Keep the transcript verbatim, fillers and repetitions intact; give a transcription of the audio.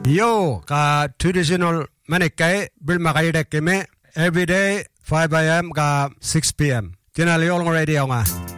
Yo ka traditional manikai bil makai dek keme every day five a m ka six p m Tina liol ngoredi nga.